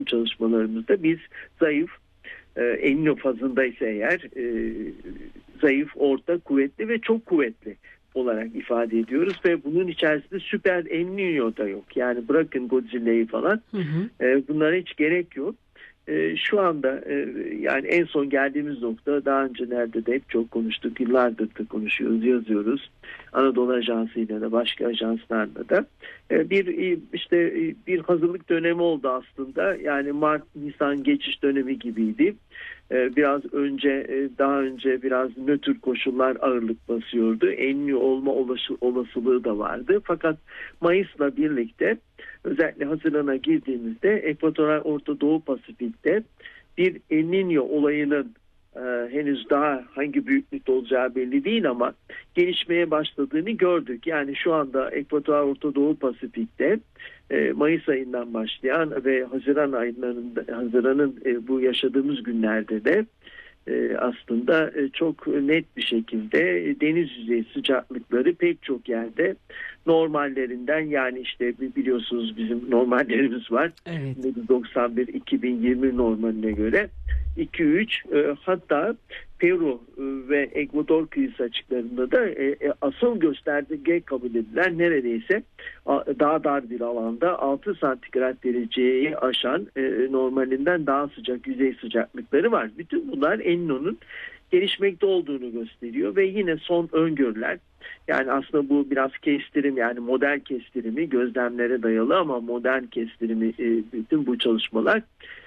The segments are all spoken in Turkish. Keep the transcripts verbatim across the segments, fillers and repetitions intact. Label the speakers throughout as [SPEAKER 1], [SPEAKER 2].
[SPEAKER 1] çalışmalarımızda biz zayıf, e, El Niño fazındaysa eğer e, zayıf, orta, kuvvetli ve çok kuvvetli olarak ifade ediyoruz ve bunun içerisinde süper El Niño da yok. Yani bırakın Godzilla'yı falan,
[SPEAKER 2] Hı hı.
[SPEAKER 1] e, bunlara hiç gerek yok. E, şu anda e, yani en son geldiğimiz nokta, daha önce nerede de hep çok konuştuk, yıllardır da konuşuyoruz, yazıyoruz. Anadolu Ajansı'yla da başka ajanslarla da e, bir işte e, bir hazırlık dönemi oldu aslında. Yani Mart Nisan geçiş dönemi gibiydi. E, biraz önce e, daha önce biraz nötr koşullar ağırlık basıyordu. El Niño olma olası, olasılığı da vardı. Fakat Mayıs'la birlikte, özellikle Haziran'a girdiğimizde Ekvatoral Orta Doğu Pasifik'te bir El Niño olayının e, henüz daha hangi büyüklükte olacağı belli değil ama gelişmeye başladığını gördük. Yani şu anda Ekvatoral Orta Doğu Pasifik'te e, Mayıs ayından başlayan ve Haziran aylarında, Haziran'ın e, bu yaşadığımız günlerde de e, aslında e, çok net bir şekilde e, deniz yüzeyi sıcaklıkları pek çok yerde normallerinden, yani işte biliyorsunuz bizim normallerimiz var.
[SPEAKER 2] Evet.
[SPEAKER 1] bin dokuz yüz doksan bir iki bin yirmi normaline göre iki üç, e, hatta Peru e, ve Ekvador kıyısı açıklarında da e, e, asıl gösterge kabul edilen neredeyse a, daha dar bir alanda altı santigrat dereceyi aşan, e, normalinden daha sıcak yüzey sıcaklıkları var. Bütün bunlar El Niño'nun gelişmekte olduğunu gösteriyor ve yine son öngörüler, yani aslında bu biraz kestirim, yani model kestirimi, gözlemlere dayalı ama modern kestirimi, e, bütün bu çalışmalar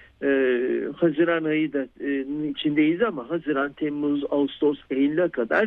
[SPEAKER 1] e, Haziran ayı da e, içindeyiz ama Haziran, Temmuz, Ağustos, Eylül'e kadar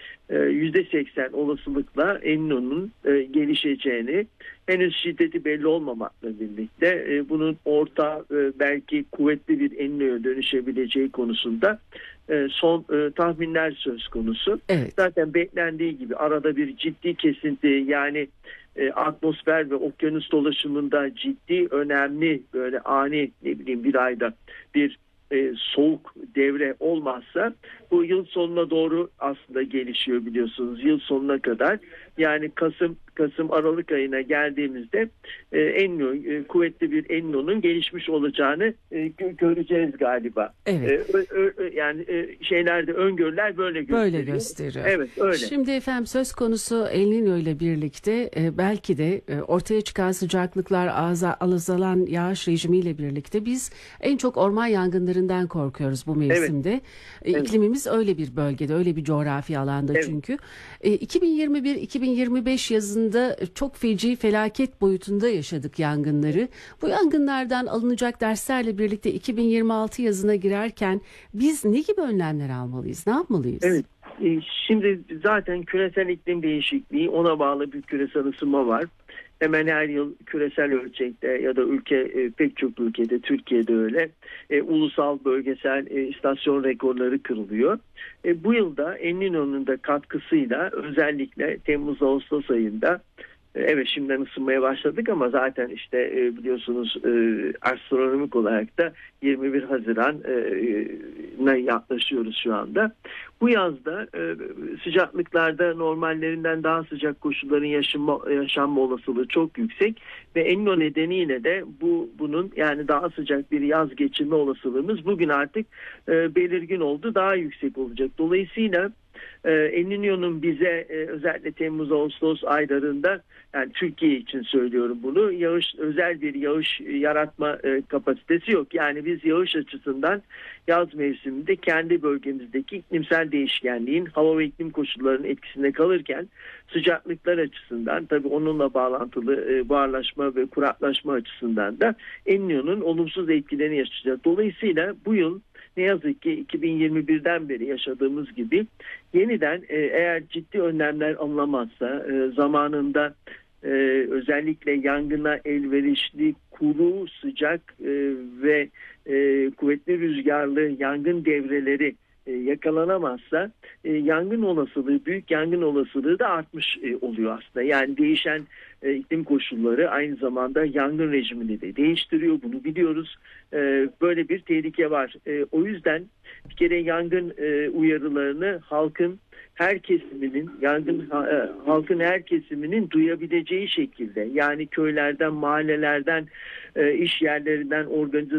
[SPEAKER 1] yüzde seksen olasılıkla El Niño'nun e, gelişeceğini, henüz şiddeti belli olmamakla birlikte e, bunun orta, e, belki kuvvetli bir El Niño'ya dönüşebileceği konusunda e, son e, tahminler söz konusu.
[SPEAKER 2] Evet.
[SPEAKER 1] Zaten beklendiği gibi arada bir ciddi kesinti, yani e, atmosfer ve okyanus dolaşımında ciddi, önemli, böyle ani, ne bileyim bir ayda bir E, soğuk devre olmazsa, bu yıl sonuna doğru aslında gelişiyor biliyorsunuz, yıl sonuna kadar. Yani Kasım Kasım Aralık ayına geldiğimizde e, El Niño, e, kuvvetli bir El Niño'nun gelişmiş olacağını e, göreceğiz galiba.
[SPEAKER 2] Evet.
[SPEAKER 1] E, ö, ö, yani e, şeylerde öngörüler böyle gösteriyor.
[SPEAKER 2] Böyle gösteriyor.
[SPEAKER 1] Evet, öyle.
[SPEAKER 2] Şimdi efendim, söz konusu El Niño ile birlikte e, belki de e, ortaya çıkan sıcaklıklar, aza, azalan yağış rejimiyle birlikte biz en çok orman yangınlarından korkuyoruz bu mevsimde.
[SPEAKER 1] Evet.
[SPEAKER 2] E,
[SPEAKER 1] Evet.
[SPEAKER 2] iklimimiz öyle bir bölgede, öyle bir coğrafi alanda,
[SPEAKER 1] Evet.
[SPEAKER 2] çünkü. E, iki bin yirmi bir iki bin yirmi beş yazında çok feci, felaket boyutunda yaşadık yangınları. Bu yangınlardan alınacak derslerle birlikte iki bin yirmi altı yazına girerken biz ne gibi önlemler almalıyız? Ne yapmalıyız?
[SPEAKER 1] Evet. Şimdi zaten küresel iklim değişikliği, ona bağlı bir küresel ısınma var. Hemen her yıl küresel ölçekte ya da ülke, e, pek çok ülkede, Türkiye'de öyle, e, ulusal, bölgesel e, istasyon rekorları kırılıyor. E, bu yılda El Niño'nun da katkısıyla özellikle Temmuz-Ağustos ayında, evet şimdiden ısınmaya başladık ama zaten işte e, biliyorsunuz e, astronomik olarak da yirmi bir Haziran'a yaklaşıyoruz şu anda. Bu yazda e, sıcaklıklarda normallerinden daha sıcak koşulların yaşanma, yaşanma olasılığı çok yüksek ve El Niño nedeniyle de bu bunun, yani daha sıcak bir yaz geçirme olasılığımız bugün artık e, belirgin oldu, daha yüksek olacak. Dolayısıyla Ee, El Niño'nun bize e, özellikle Temmuz-Ağustos aylarında, yani Türkiye için söylüyorum bunu, yağış, özel bir yağış yaratma e, kapasitesi yok. Yani biz yağış açısından yaz mevsiminde kendi bölgemizdeki iklimsel değişkenliğin, hava ve iklim koşullarının etkisinde kalırken, sıcaklıklar açısından, tabii onunla bağlantılı e, buharlaşma ve kuraklaşma açısından da El Niño'nun olumsuz etkilerini yaşayacağız. Dolayısıyla bu yıl ne yazık ki iki bin yirmi birden beri yaşadığımız gibi yeniden e, eğer ciddi önlemler alınamazsa, e, zamanında e, özellikle yangına elverişli kuru, sıcak e, ve e, kuvvetli rüzgarlı yangın devreleri e, yakalanamazsa, e, yangın olasılığı, büyük yangın olasılığı da artmış e, oluyor aslında. Yani değişen e, iklim koşulları aynı zamanda yangın rejimini de değiştiriyor. Bunu biliyoruz. E, böyle bir tehlike var. E, o yüzden bir kere yangın e, uyarılarını halkın her kesiminin, yangın e, halkın her kesiminin duyabileceği şekilde, yani köylerden, mahallelerden, e, iş yerlerinden, organize